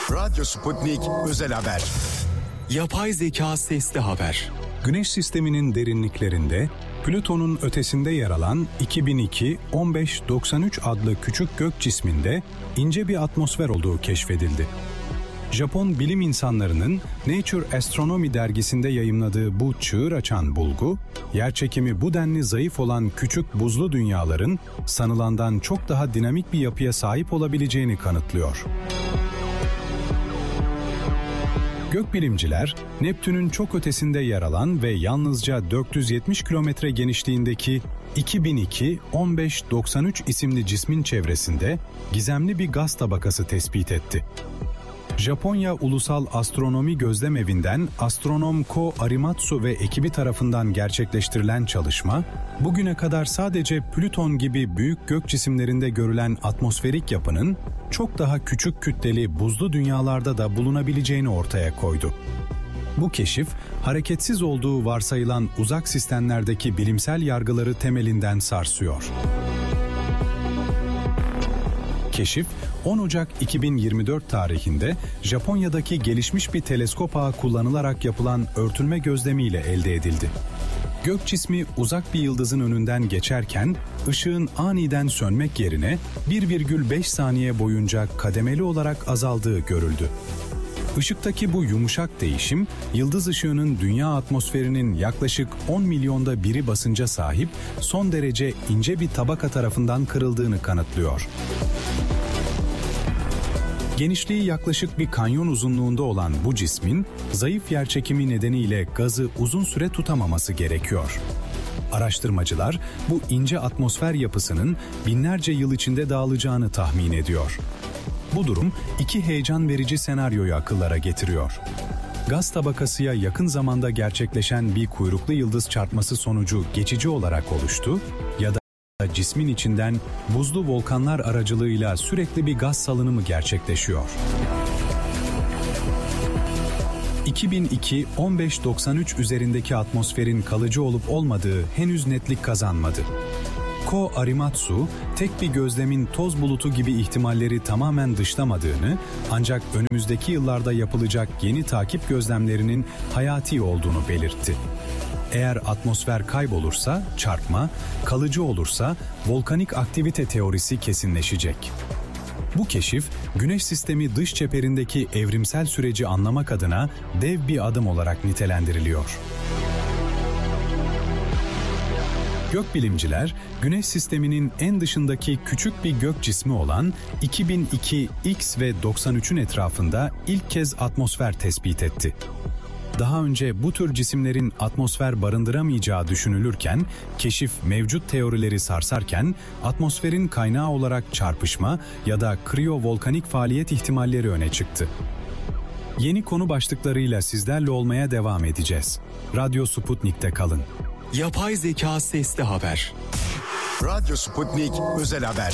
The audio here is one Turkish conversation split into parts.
Radyo Sputnik Özel Haber. Yapay zeka sesli haber. Güneş sisteminin derinliklerinde, Plüton'un ötesinde yer alan 2002-1593 adlı küçük gök cisminde ince bir atmosfer olduğu keşfedildi. Japon bilim insanlarının Nature Astronomy dergisinde yayımladığı bu çığır açan bulgu, yerçekimi bu denli zayıf olan küçük buzlu dünyaların sanılandan çok daha dinamik bir yapıya sahip olabileceğini kanıtlıyor. Gökbilimciler, Neptün'ün çok ötesinde yer alan ve yalnızca 470 kilometre genişliğindeki 2002-1593 isimli cismin çevresinde gizemli bir gaz tabakası tespit etti. Japonya Ulusal Astronomi Gözlemevi'nden astronom Ko Arimatsu ve ekibi tarafından gerçekleştirilen çalışma, bugüne kadar sadece Plüton gibi büyük gök cisimlerinde görülen atmosferik yapının çok daha küçük kütleli buzlu dünyalarda da bulunabileceğini ortaya koydu. Bu keşif, hareketsiz olduğu varsayılan uzak sistemlerdeki bilimsel yargıları temelinden sarsıyor. Keşif, 10 Ocak 2024 tarihinde Japonya'daki gelişmiş bir teleskop ağı kullanılarak yapılan örtünme gözlemiyle elde edildi. Gök cismi uzak bir yıldızın önünden geçerken ışığın aniden sönmek yerine 1,5 saniye boyunca kademeli olarak azaldığı görüldü. Işıktaki bu yumuşak değişim, yıldız ışığının dünya atmosferinin yaklaşık 10 milyonda biri basınca sahip son derece ince bir tabaka tarafından kırıldığını kanıtlıyor. Genişliği yaklaşık bir kanyon uzunluğunda olan bu cismin zayıf yerçekimi nedeniyle gazı uzun süre tutamaması gerekiyor. Araştırmacılar bu ince atmosfer yapısının binlerce yıl içinde dağılacağını tahmin ediyor. Bu durum iki heyecan verici senaryoyu akıllara getiriyor. Gaz tabakasıya yakın zamanda gerçekleşen bir kuyruklu yıldız çarpması sonucu geçici olarak oluştu ya da cismin içinden buzlu volkanlar aracılığıyla sürekli bir gaz salınımı gerçekleşiyor. 2002-1593 üzerindeki atmosferin kalıcı olup olmadığı henüz netlik kazanmadı. Ko Arimatsu, tek bir gözlemin toz bulutu gibi ihtimalleri tamamen dışlamadığını, ancak önümüzdeki yıllarda yapılacak yeni takip gözlemlerinin hayati olduğunu belirtti. Eğer atmosfer kaybolursa çarpma, kalıcı olursa volkanik aktivite teorisi kesinleşecek. Bu keşif, Güneş sistemi dış çeperindeki evrimsel süreci anlamak adına dev bir adım olarak nitelendiriliyor. Gökbilimciler, Güneş sisteminin en dışındaki küçük bir gök cismi olan 2002 X ve 93'ün etrafında ilk kez atmosfer tespit etti. Daha önce bu tür cisimlerin atmosfer barındıramayacağı düşünülürken, keşif mevcut teorileri sarsarken, atmosferin kaynağı olarak çarpışma ya da kriyovolkanik faaliyet ihtimalleri öne çıktı. Yeni konu başlıklarıyla sizlerle olmaya devam edeceğiz. Radyo Sputnik'te kalın. Yapay zeka sesli haber. Radyo Sputnik Özel Haber.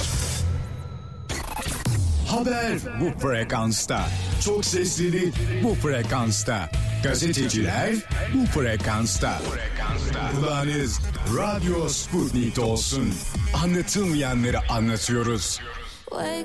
Haber bu frekansta. Çok seslili bu frekansta. Gazeteciler bu frekansta. Kulağınız Radyo Sputnik'te olsun. Anlatılmayanları anlatıyoruz. Wake